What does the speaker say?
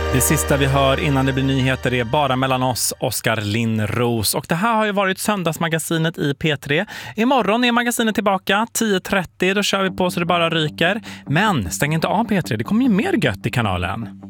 Det sista vi hör innan det blir nyheter är Bara mellan oss, Oskar Linnros. Och det här har ju varit söndagsmagasinet i P3. Imorgon är magasinet tillbaka 10:30. Då kör vi på så det bara ryker. Men stäng inte av P3, det kommer ju mer gött i kanalen.